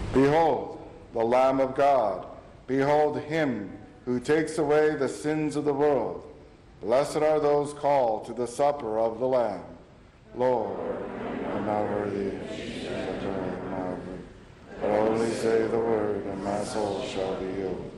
Behold, the Lamb of God. Behold him who takes away the sins of the world. Blessed are those called to the supper of the Lamb. Lord, I'm not worthy to enter my room, but only say the word, and my soul shall be healed.